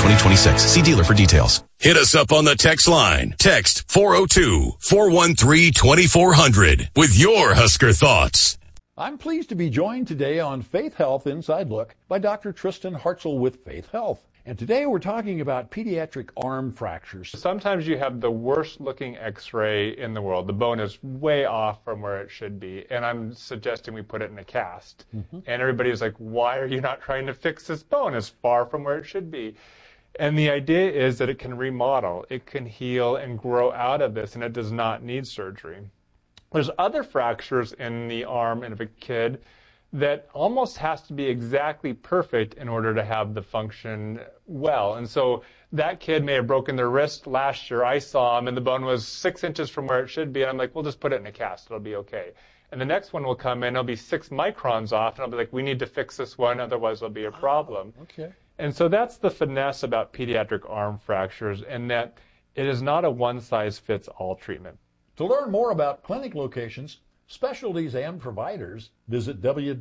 2026. See dealer for details. Hit us up on the text line. Text 402-413-2400 with your Husker thoughts. I'm pleased to be joined today on Faith Health Inside Look by Dr. Tristan Hartzell with Faith Health. And today we're talking about pediatric arm fractures. Sometimes you have the worst looking x-ray in the world. The bone is way off from where it should be. And I'm suggesting we put it in a cast. And everybody's like, why are you not trying to fix this bone? It's far from where it should be. And the idea is that it can remodel, it can heal and grow out of this, and it does not need surgery. There's other fractures in the arm of a kid that almost has to be exactly perfect in order to have the function well. And so that kid may have broken their wrist last year. I saw him and the bone was 6 inches from where it should be. And I'm like, we'll just put it in a cast. It'll be okay. And the next one will come in. It'll be 6 microns off. And I'll be like, we need to fix this one. Otherwise, there'll be a problem. Okay. And so that's the finesse about pediatric arm fractures, and that it is not a one-size-fits-all treatment. To learn more about clinic locations, specialties, and providers, visit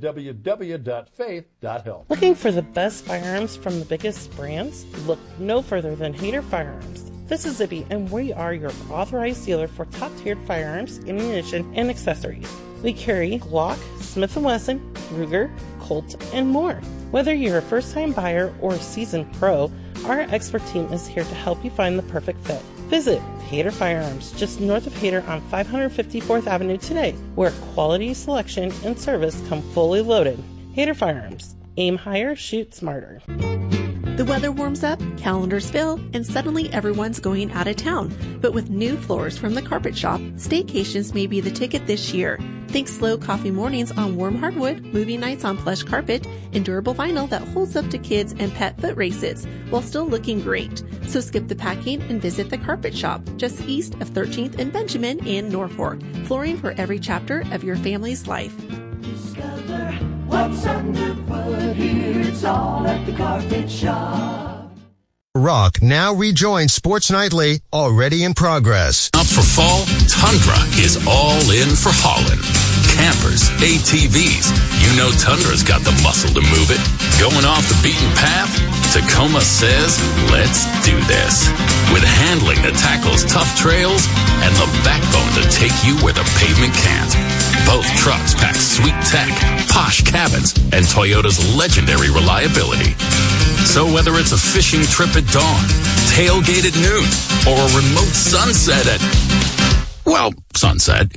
www.faith.health. Looking for the best firearms from the biggest brands? Look no further than Hayter Firearms. This is Zibby, and we are your authorized dealer for top-tiered firearms, ammunition, and accessories. We carry Glock, Smith & Wesson, Ruger, Colt, and more. Whether you're a first-time buyer or a seasoned pro, our expert team is here to help you find the perfect fit. Visit Hayter Firearms, just north of Hayter on 554th Avenue today, where quality, selection, and service come fully loaded. Hayter Firearms. Aim higher, shoot smarter. The weather warms up, calendars fill, and suddenly everyone's going out of town. But with new floors from the Carpet Shop, staycations may be the ticket this year. Think slow coffee mornings on warm hardwood, movie nights on plush carpet, and durable vinyl that holds up to kids and pet foot races while still looking great. So skip the packing and visit the Carpet Shop just east of 13th and Benjamin in Norfolk. Flooring for every chapter of your family's life. Discover what's underfoot here. It's all at the Carpet Shop. Rock now rejoins Sports Nightly, already in progress. Up for fall, Tundra is all in for Holland. Campers, ATVs, you know Tundra's got the muscle to move it. Going off the beaten path? Tacoma says, let's do this. With handling that tackles tough trails and the backbone to take you where the pavement can't. Both trucks pack sweet tech, posh cabins, and Toyota's legendary reliability. So whether it's a fishing trip at dawn, tailgate at noon, or a remote sunset at, well, sunset,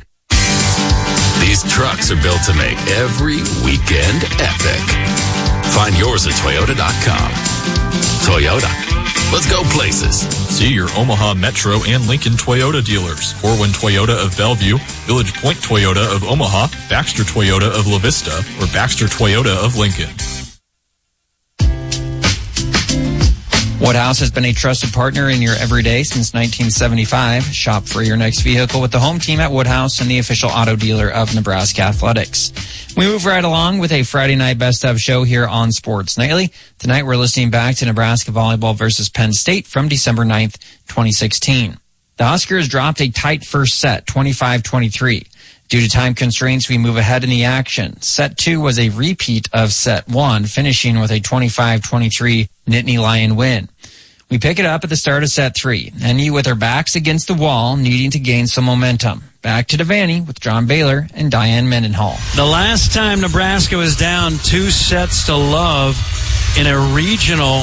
these trucks are built to make every weekend epic. Find yours at Toyota.com. Toyota. Let's go places. See your Omaha Metro and Lincoln Toyota dealers. Corwin Toyota of Bellevue, Village Point Toyota of Omaha, Baxter Toyota of La Vista, or Baxter Toyota of Lincoln. Woodhouse has been a trusted partner in your everyday since 1975. Shop for your next vehicle with the home team at Woodhouse and the official auto dealer of Nebraska Athletics. We move right along with a Friday night best of show here on Sports Nightly. Tonight we're listening back to Nebraska volleyball versus Penn State from December 9th, 2016. The Huskers dropped a tight first set, 25-23. Due to time constraints, we move ahead in the action. Set 2 was a repeat of Set 1, finishing with a 25-23 Nittany Lion win. We pick it up at the start of Set 3. NU with their backs against the wall, needing to gain some momentum. Back to Devaney with John Baylor and Diane Mendenhall. The last time Nebraska was down 2-0 in a regional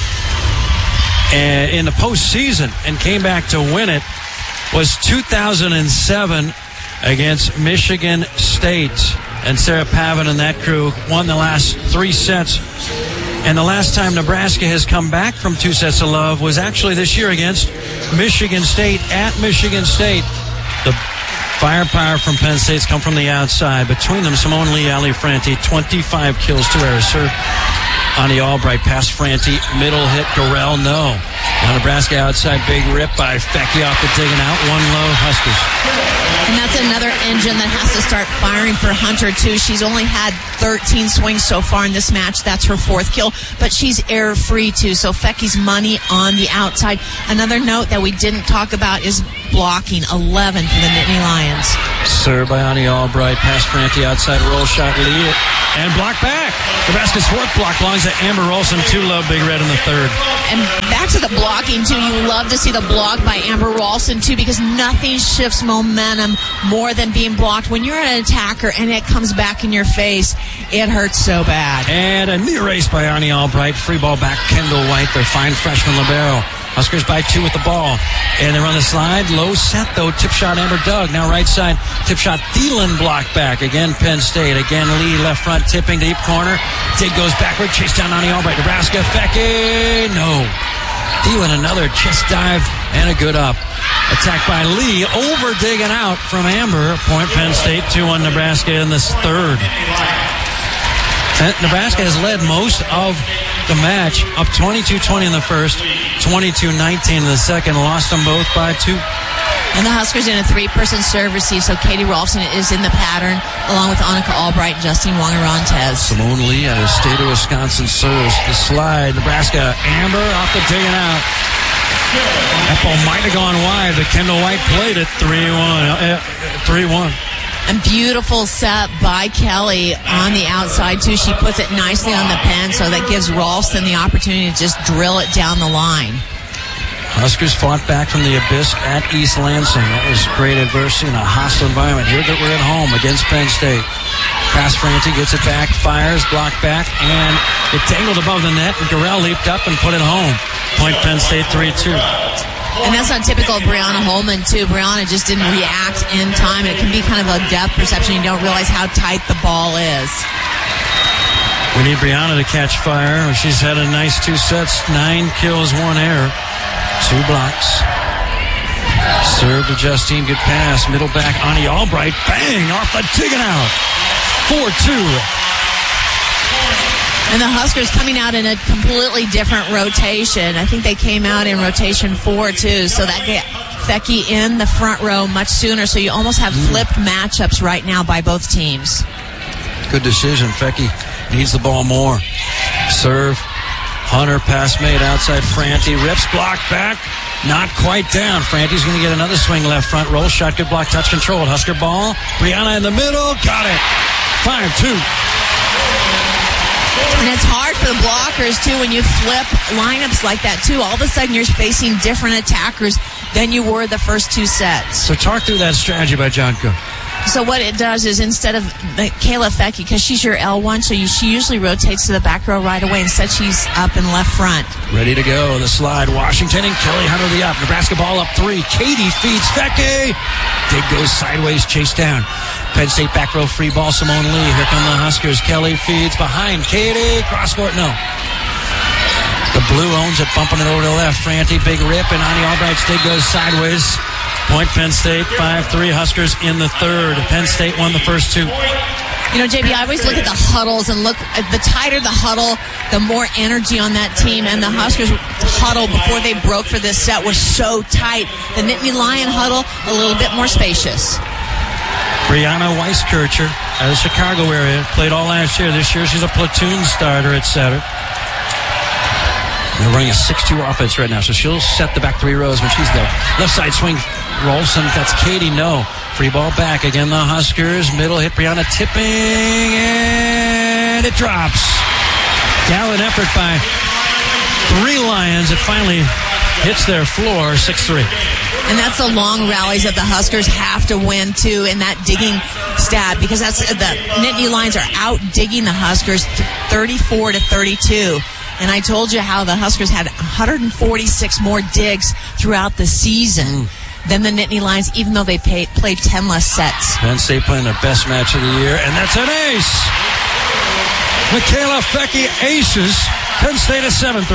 in the postseason and came back to win it was 2007 against Michigan State. And Sarah Pavin and that crew won the last 3 sets. And the last time Nebraska has come back from 2-0 was actually this year against Michigan State at Michigan State. The firepower from Penn State's come from the outside. Between them, Simone Lee, Ali Franti, 25 kills to error. Serve Ani Albright past Franti. Middle hit, Gorell, no. Now Nebraska outside, big rip by Fecky off the digging out. 1 low, Huskers. And that's another engine that has to start firing for Hunter, too. She's only had 13 swings so far in this match. That's her 4th kill. But she's error-free, too. So Fecky's money on the outside. Another note that we didn't talk about is blocking, 11 for the Nittany Lions. Serve by Ani Albright past Franti outside, roll shot, lead it, and block back. Nebraska's 4th block belongs to Amber Olsen, 2 low, Big Red in the 3rd. And back to the blocking, too. You love to see the block by Amber Ralston, too, because nothing shifts momentum more than being blocked. When you're an attacker and it comes back in your face, it hurts so bad. And a near race by Arnie Albright. Free ball back, Kendall White, their fine freshman libero. Huskers by 2 with the ball. And they run the slide. Low set, though. Tip shot, Amber Doug. Now right side. Tip shot, Thielen blocked back. Again, Penn State. Again, Lee left front, tipping deep corner. Dig goes backward. Chase down Arnie Albright. Nebraska, Fecky. No. Thielen, another chest dive and a good up. Attack by Lee. Over digging out from Amber. Point Penn State, 2-1 Nebraska in this third. Nebraska has led most of the match, up 22-20 in the first, 22-19 in the second, lost them both by 2. And the Huskers in a 3-person serve receive, so Katie Ralston is in the pattern, along with Annika Albright and Justine Wongerantes. Simone Lee out of the state of Wisconsin serves the slide. Nebraska, Amber off the digging out. That ball might have gone wide, but Kendall White played it 3-1. And beautiful set by Kelly on the outside, too. She puts it nicely on the pen, so that gives Ralston the opportunity to just drill it down the line. Huskers fought back from the abyss at East Lansing. That was great adversity in a hostile environment. Here that we're at home against Penn State. Pass Franti, gets it back, fires, blocked back, and it tangled above the net, and Garrell leaped up and put it home. Point Penn State 3-2. And that's not typical of Brianna Holman, too. Brianna just didn't react in time. It can be kind of a depth perception. You don't realize how tight the ball is. We need Brianna to catch fire. She's had a nice 2 sets, 9 kills, 1 error, 2 blocks. Serve to Justine, good pass. Middle back, Ani Albright, bang, off the digging out. 4-2. And the Huskers coming out in a completely different rotation. I think they came out in rotation 4, too, so that get Fecky in the front row much sooner, so you almost have flipped matchups right now by both teams. Good decision. Fecky needs the ball more. Serve. Hunter, pass made outside Franti. Rips, block back. Not quite down. Franti's going to get another swing left front. Roll shot, good block, touch controlled. Husker ball. Brianna in the middle. Got it. 5-2. And it's hard for the blockers, too, when you flip lineups like that, too. All of a sudden, you're facing different attackers than you were the first 2 sets. So talk through that strategy by John Cook. So what it does is instead of Kayla Fecky, because she's your L1, so she usually rotates to the back row right away. Instead, she's up in left front. Ready to go. The slide. Washington and Kelly Hunter the up. Nebraska ball up 3. Katie feeds Fecky. Dig goes sideways. Chase down. Penn State back row free ball. Simone Lee. Here come the Huskers. Kelly feeds behind Katie. Cross court. No. The blue owns it, bumping it over to the left. Franti, big rip, and Ani Albright's dig goes sideways. Point Penn State, 5-3. Huskers in the third. Penn State won the first 2. You know, JB, I always look at the huddles and look at the tighter the huddle, the more energy on that team. And the Huskers huddle before they broke for this set was so tight. The Nittany Lion huddle, a little bit more spacious. Brianna Weiskircher out of the Chicago area. Played all last year. This year she's a platoon starter at setter. They're running a 6-2 offense right now, so she'll set the back 3 rows when she's there. Left side swing, Rolson, that's Katie, no. Free ball back, again the Huskers. Middle hit, Brianna tipping, and it drops. Gallant effort by 3 Lions. It finally hits their floor, 6-3. And that's the long rallies that the Huskers have to win, too, in that digging stat, because that's the Nittany Lions are out digging the Huskers 34-32. And I told you how the Huskers had 146 more digs throughout the season than the Nittany Lions, even though they played 10 less sets. Penn State playing their best match of the year, and that's an ace! Michaela Fecky aces. Penn State at 7-3.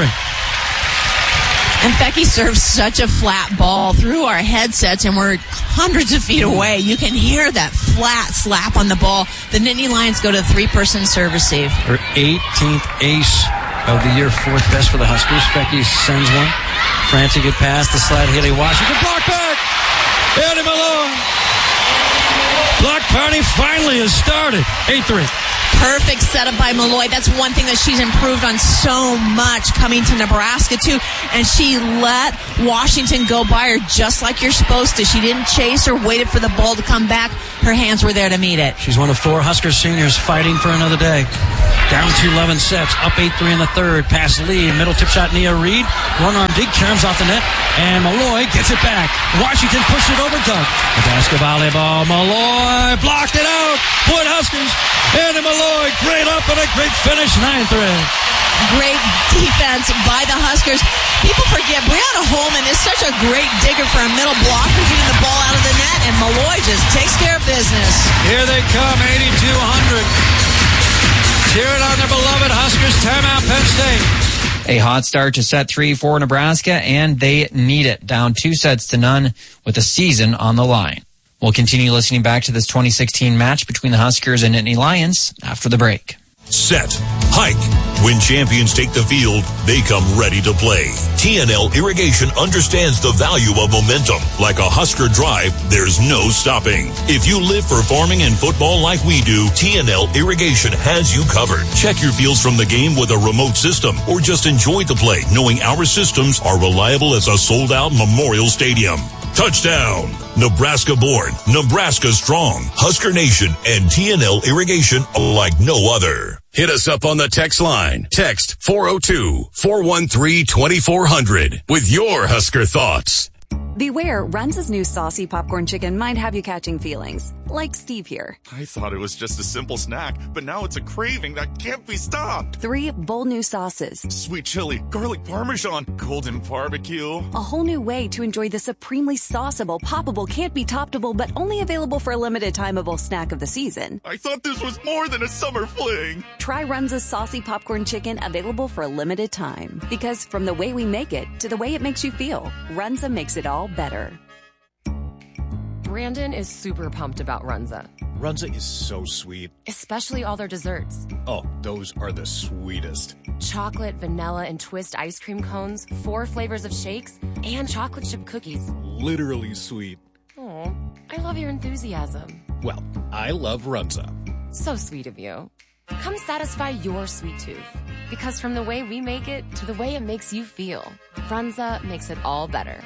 And Fecky serves such a flat ball through our headsets, and we're hundreds of feet away. You can hear that flat slap on the ball. The Nittany Lions go to 3-person serve receive. Her 18th ace of the year, 4th best for the Huskers. Fecky sends one. Franti good pass. The slide hit a Washington. Block back! Annie Malone! Block party finally has started. 8-3. Perfect setup by Malloy. That's one thing that she's improved on so much coming to Nebraska, too. And she let Washington go by her just like you're supposed to. She didn't chase her, waited for the ball to come back. Her hands were there to meet it. She's one of 4 Husker seniors fighting for another day. Down to 11 sets, up 8-3 in the third. Pass lead, middle tip shot, Nia Reed. One-arm dig, caroms off the net, and Malloy gets it back. Washington pushed it over Doug. Nebraska volleyball, Malloy blocked it out. Point Huskers, and Malloy, great up and a great finish, 9-3. Great defense by the Huskers. People forget Brianna Holman is such a great digger for a middle blocker, getting the ball out of the net, and Malloy just takes care of business. Here they come, 82-100. Cheering on their beloved Huskers. Timeout, Penn State. A hot start to set 3 for Nebraska, and they need it. Down 2-0 with the season on the line. We'll continue listening back to this 2016 match between the Huskers and Nittany Lions after the break. Set. Hike. When champions take the field, they come ready to play. TNL Irrigation understands the value of momentum. Like a Husker drive, there's no stopping. If you live for farming and football like we do, TNL Irrigation has you covered. Check your fields from the game with a remote system, or just enjoy the play, knowing our systems are reliable as a sold-out Memorial Stadium. Touchdown! Nebraska born, Nebraska strong, Husker Nation, and TNL Irrigation like no other. Hit us up on the text line. Text 402-413-2400 with your Husker thoughts. Beware, Runza's new saucy popcorn chicken might have you catching feelings. Like Steve here. I thought it was just a simple snack, but now it's a craving that can't be stopped. 3 bold new sauces. Sweet chili, garlic parmesan, golden barbecue. A whole new way to enjoy the supremely sauceable, poppable, can't be toppable, but only available for a limited timeable snack of the season. I thought this was more than a summer fling. Try Runza's saucy popcorn chicken, available for a limited time. Because from the way we make it to the way it makes you feel, Runza makes it all better. Brandon is super pumped about Runza. Runza is so sweet. Especially all their desserts. Oh, those are the sweetest. Chocolate, vanilla, and twist ice cream cones, 4 flavors of shakes, and chocolate chip cookies. Literally sweet. Oh, I love your enthusiasm. Well, I love Runza. So sweet of you. Come satisfy your sweet tooth. Because from the way we make it to the way it makes you feel, Runza makes it all better.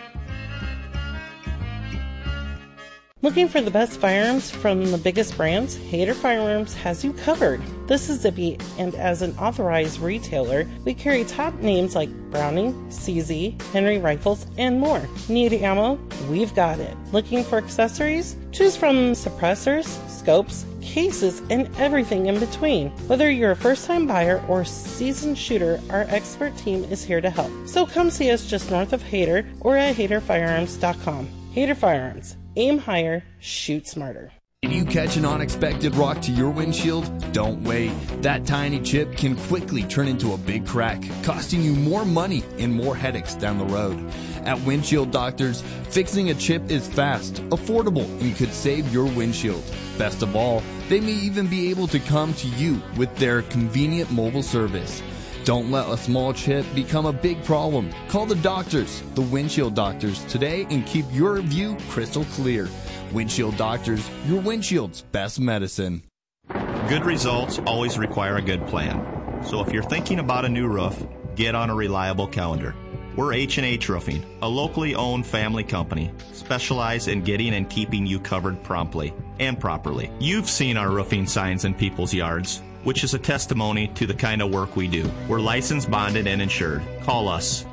Looking for the best firearms from the biggest brands? Hayter Firearms has you covered. This is Zippy, and as an authorized retailer, we carry top names like Browning, CZ, Henry Rifles, and more. Need ammo? We've got it. Looking for accessories? Choose from suppressors, scopes, cases, and everything in between. Whether you're a first-time buyer or seasoned shooter, our expert team is here to help. So come see us just north of Hayter or at HayterFirearms.com. Hayter Firearms. Aim higher, shoot smarter. Did you catch an unexpected rock to your windshield? Don't wait. That tiny chip can quickly turn into a big crack, costing you more money and more headaches down the road. At Windshield Doctors, fixing a chip is fast, affordable, and could save your windshield. Best of all, they may even be able to come to you with their convenient mobile service. Don't let a small chip become a big problem. Call the doctors, the Windshield Doctors, today and keep your view crystal clear. Windshield Doctors, your windshield's best medicine. Good results always require a good plan. So if you're thinking about a new roof, get on a reliable calendar. We're H&H Roofing, a locally owned family company, specialized in getting and keeping you covered promptly and properly. You've seen our roofing signs in people's yards, which is a testimony to the kind of work we do. We're licensed, bonded, and insured. Call us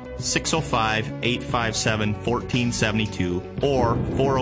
605-857-1472 or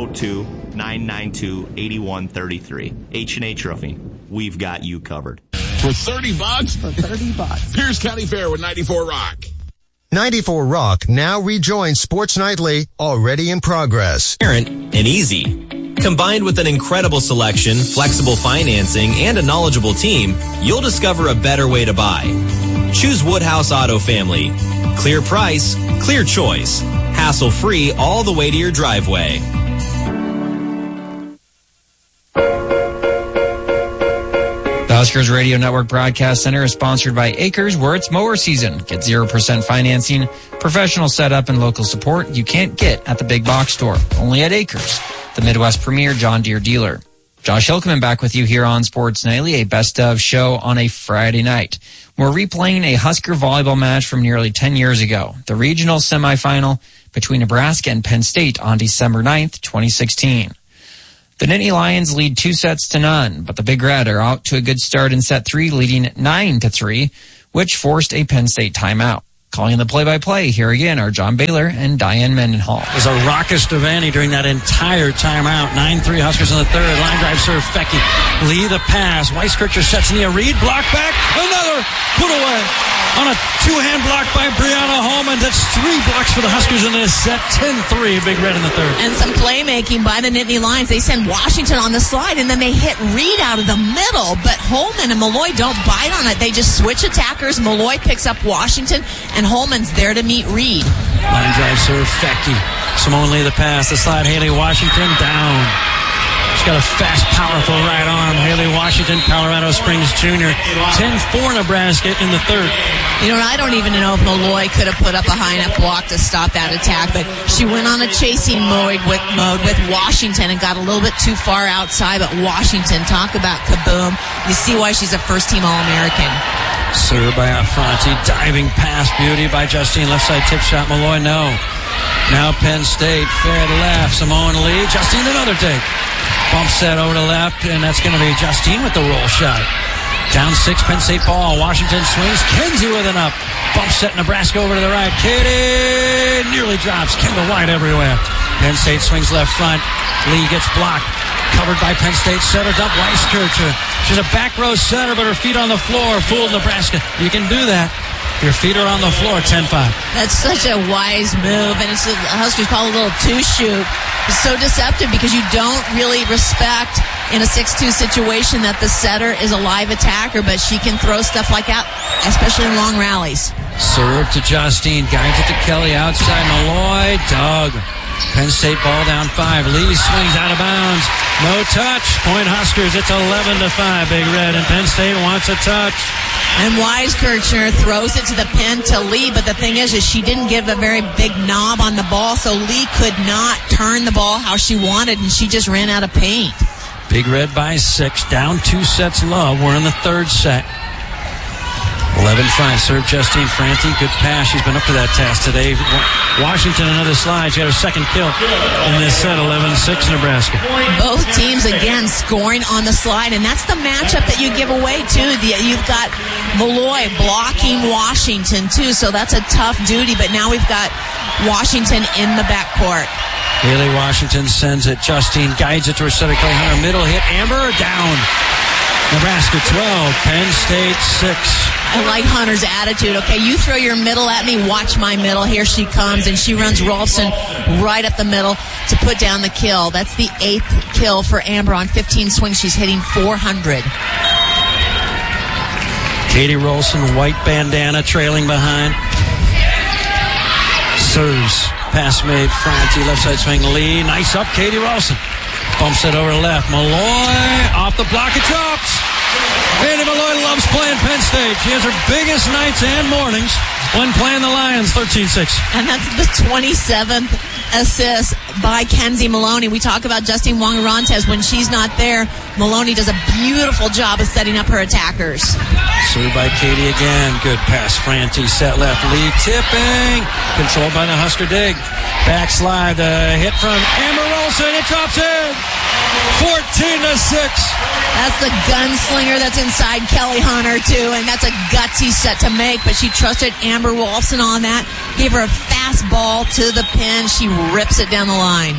402-992-8133. H&H Roofing. We've got you covered. For $30? For $30. Pierce County Fair with 94 Rock. 94 Rock now rejoins Sports Nightly, already in progress. And easy. Combined with an incredible selection, flexible financing, and a knowledgeable team, you'll discover a better way to buy. Choose Woodhouse Auto Family. Clear price, clear choice. Hassle-free all the way to your driveway. The Huskers Radio Network Broadcast Center is sponsored by Acres, where it's mower season. Get 0% financing, professional setup, and local support you can't get at the big box store. Only at Acres, the Midwest premier John Deere dealer. Josh Hilkeman back with you here on Sports Nightly, a best of show on a Friday night. We're replaying a Husker volleyball match from nearly 10 years ago, the regional semifinal between Nebraska and Penn State on December 9th, 2016. The Nittany Lions lead 2-0, but the Big Red are out to a good start in set 3, leading 9-3, which forced a Penn State timeout. Calling the play-by-play, here again are John Baylor and Diane Mendenhall. It was a raucous Devaney during that entire timeout. 9-3 Huskers in the third. Line drive serve, Fecky. Lee the pass. Weiskircher sets Nia Reed. Block back. Another put away. On a two-hand block by Brianna Holman. That's 3 blocks for the Huskers in this set. 10-3, Big Red in the third. And some playmaking by the Nittany Lions. They send Washington on the slide, and then they hit Reed out of the middle. But Holman and Malloy don't bite on it. They just switch attackers. Malloy picks up Washington, and Holman's there to meet Reed. Line drive serve, Fecky. Simone Lee the pass. The slide, Haley Washington down. She's got a fast, powerful right arm. Haley Washington, Colorado Springs Jr. 10-4 Nebraska in the third. You know, I don't even know if Malloy could have put up a high enough block to stop that attack, but she went on a chasing mode with Washington and got a little bit too far outside. But Washington, talk about kaboom. You see why she's a first-team All-American. Serve by Affronti. Diving pass. Beauty by Justine. Left side tip shot. Malloy, no. Now Penn State. Fed left. Simone Lee. Justine, another take. Bump set over to left, and that's going to be Justine with the roll shot. Down 6, Penn State ball. Washington swings. Kenzie with an up. Bump set, Nebraska over to the right. Katie nearly drops. Kendall White everywhere. Penn State swings left front. Lee gets blocked. Covered by Penn State. Setter dump. Weiskircher. She's a back row setter, but her feet on the floor. Fooled Nebraska. You can do that. Your feet are on the floor, 10-5. That's such a wise move, and it's the Huskers call it a little two-shoot. It's so deceptive because you don't really respect in a 6-2 situation that the setter is a live attacker, but she can throw stuff like that, especially in long rallies. Serve to Justine. Guides it to Kelly outside. Malloy. Doug. Penn State ball down 5. Lee swings out of bounds. No touch. Point Huskers. It's 11-5. Big Red, and Penn State wants a touch. And Weiskircher throws it to the pin to Lee, but the thing is she didn't give a very big knob on the ball, so Lee could not turn the ball how she wanted, and she just ran out of paint. Big Red by 6, down 2 sets love. We're in the third set. 11-5, serve Justine Franti. Good pass. She's been up to that task today. Washington, another slide. She had her second kill in this set, 11-6 Nebraska. Both teams, again, scoring on the slide, and that's the matchup that you give away, too. You've got Malloy blocking Washington, too, so that's a tough duty, but now we've got Washington in the backcourt. Haley Washington sends it. Justine guides it to her setter, Kelly Hunter. Middle hit. Amber down. Nebraska 12, Penn State 6. I like Hunter's attitude. Okay, you throw your middle at me, watch my middle. Here she comes, and she runs Rolfson right up the middle to put down the kill. That's the 8th kill for Amber on 15 swings. She's hitting 400. Katie Rolfson, white bandana, trailing behind. Serves. Pass made. Franti, left side swing. Lee, nice up. Katie Rolfson. Bumps it over left. Malloy off the block. It drops. Andy Malloy loves playing Penn State. She has her biggest nights and mornings when playing the Lions, 13-6. And that's the 27th assist by Kenzie Maloney. We talk about Justine Wong-Orantes. When she's not there, Maloney does a beautiful job of setting up her attackers. Served by Katie again. Good pass. Franti set left. Lee tipping. Controlled by the Husker dig. Backslide. Hit from Amber Rolfson. It drops in. 14-6. That's the gunslinger that's inside Kelly Hunter, too, and that's a gutsy set to make, but she trusted Amber Rolfson on that. Gave her a fast ball to the pin. She rips it down the line.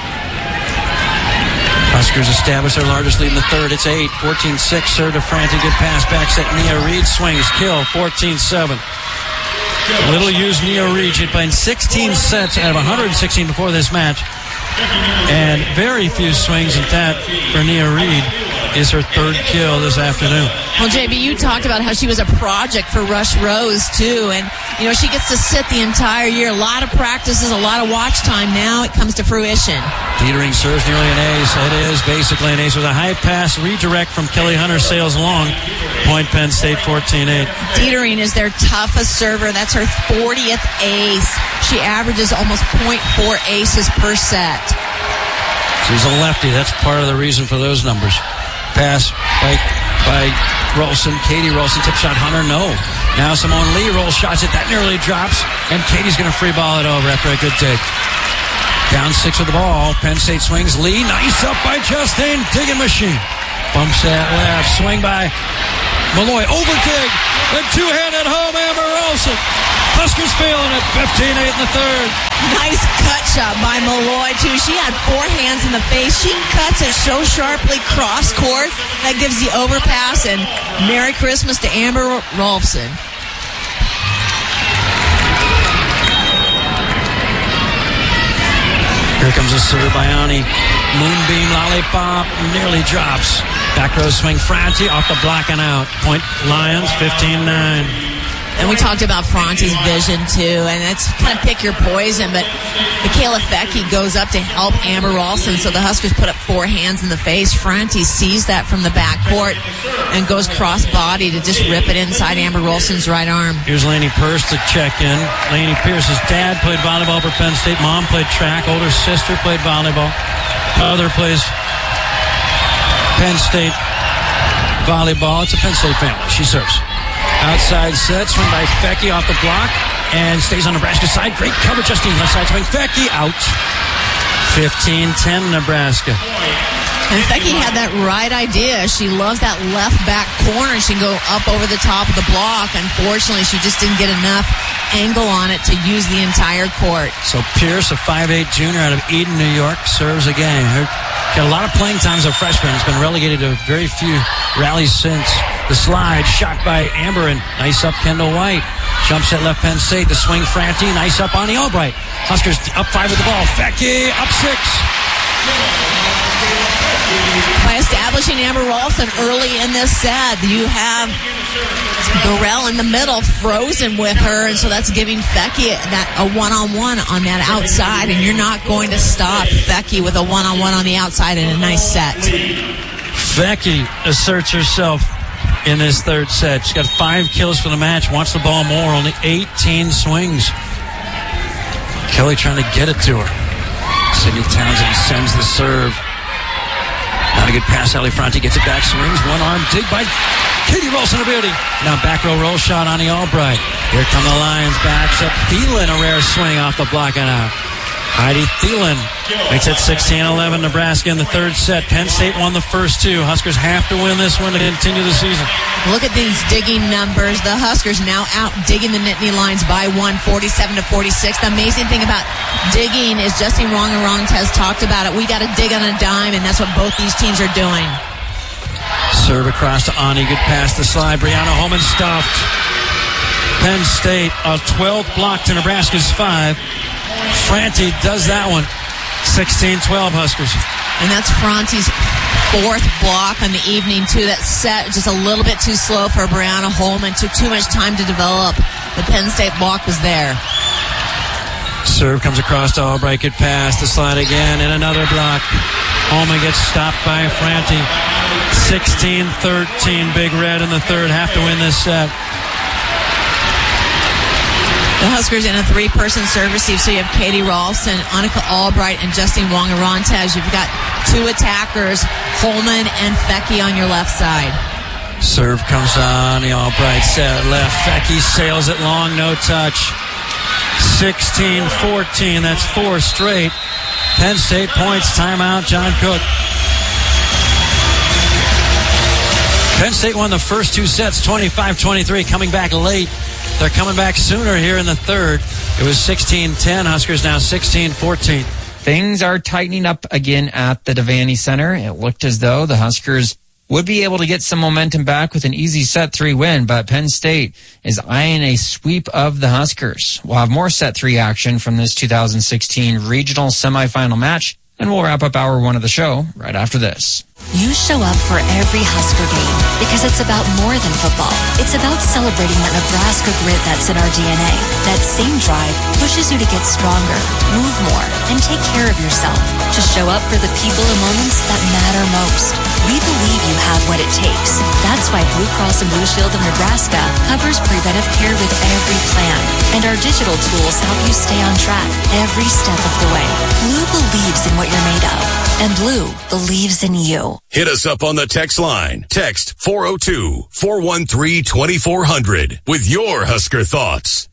Huskers establish their largest lead in the third. It's 8. 14-6. Serve to Franti. Good pass. Back set. Nia Reed swings. Kill. 14-7. Little used Nia Reed. She'd played 16 sets out of 116 before this match. And very few swings at that for Nia Reed. Is her third kill this afternoon. Well, JB, you talked about how she was a project for Rush Rose, too. And, you know, she gets to sit the entire year. A lot of practices, a lot of watch time. Now it comes to fruition. Dietering serves nearly an ace. It is basically an ace with a high pass redirect from Kelly Hunter. Sails long. Point Penn State 14-8. Dietering is their toughest server. That's her 40th ace. She averages almost .4 aces per set. She's a lefty. That's part of the reason for those numbers. Pass by Rolson. Katie Rolson, tip shot, Hunter, no. Now Simone Lee rolls shots it. That nearly drops, and Katie's going to free ball it over after a good take. Down 6 with the ball. Penn State swings. Lee, nice up by Justine. Digging machine. Bumps that left. Swing by Malloy. Over dig. And two-handed home, Amber Rolson. Huskers feeling it. 15-8 in the third. Nice cut shot by Malloy, too. She had 4 hands in the face. She cuts it so sharply cross court. That gives the overpass. And Merry Christmas to Amber Rolfson. Here comes a serve by Ani. Moonbeam lollipop nearly drops. Back row swing, Franti off the block and out. Point Lions, 15-9. And we talked about Franti's vision, too, and that's kind of pick your poison, but Michaela Fecky goes up to help Amber Rolson, so the Huskers put up 4 hands in the face. Franti sees that from the backcourt and goes cross-body to just rip it inside Amber Rolson's right arm. Here's Lainey Pierce to check in. Lainey Pierce's dad played volleyball for Penn State. Mom played track. Older sister played volleyball. Mother plays Penn State volleyball. It's a Penn State family. She serves. Outside set, swing by Fecky off the block, and stays on Nebraska's side. Great cover, Justine. Left side swing, Fecky out. 15-10 Nebraska. And Fecky had that right idea. She loves that left back corner. She can go up over the top of the block. Unfortunately, she just didn't get enough angle on it to use the entire court. So Pierce, a 5'8 junior out of Eden, New York, serves again. Got a lot of playing time as a freshman. Has been relegated to very few rallies since. The slide, shot by Amber, and nice up Kendall White. Jumps at left Penn State. The swing, Franti, nice up on the Albright. Huskers up 5 with the ball. Fecky up 6. By establishing Amber Rolson early in this set, you have Gorell in the middle frozen with her, and so that's giving Fecky a one-on-one on that outside, and you're not going to stop Fecky with a one-on-one on the outside in a nice set. Fecky asserts herself in this third set. She's got 5 kills for the match, wants the ball more, only 18 swings. Kelly trying to get it to her. Sydney Townsend sends the serve. Not a good pass. Ali Franti gets it back, swings, one-arm dig by Katie Rolson, a beauty. Now back row roll shot on the Albright. Here come the Lions, backs up. Thielen, a rare swing off the block and out. Heidi Thielen makes it 16-11 Nebraska in the third set. Penn State won the first 2. Huskers have to win this one to continue the season. Look at these digging numbers. The Huskers now out digging the Nittany Lions by 1, 47-46. The amazing thing about digging is Justine Wong-Arong has talked about it. We got to dig on a dime, and that's what both these teams are doing. Serve across to Ani. Good pass to slide. Brianna Holman stuffed. Penn State a 12th block to Nebraska's 5. Franti does that one. 16-12 Huskers. And that's Franti's 4th block on the evening, too. That set just a little bit too slow for Brianna Holman. Took too much time to develop. The Penn State block was there. Serve comes across to Albright. Good pass. The slide again, and another block. Holman gets stopped by Franti. 16-13. Big Red in the third. Have to win this set. The Huskers in a 3-person serve receive, so you have Katie Rolfson, Annika Albright, and Justine Wong-Arantes. You've got 2 attackers, Holman and Fecky on your left side. Serve comes on the Albright set left. Fecky sails it long, no touch. 16-14, that's 4 straight. Penn State points, timeout, John Cook. Penn State won the first 2 sets, 25-23, coming back late. They're coming back sooner here in the third. It was 16-10. Huskers now 16-14. Things are tightening up again at the Devaney Center. It looked as though the Huskers would be able to get some momentum back with an easy set 3 win, but Penn State is eyeing a sweep of the Huskers. We'll have more set 3 action from this 2016 regional semifinal match, and we'll wrap up hour 1 of the show right after this. You show up for every Husker game because it's about more than football. It's about celebrating that Nebraska grit that's in our DNA. That same drive pushes you to get stronger, move more, and take care of yourself. To show up for the people and moments that matter most. We believe you have what it takes. That's why Blue Cross and Blue Shield of Nebraska covers preventive care with every plan. And our digital tools help you stay on track every step of the way. Blue believes in what you're made of. And Blue believes in you. Hit us up on the text line. Text 402-413-2400 with your Husker thoughts.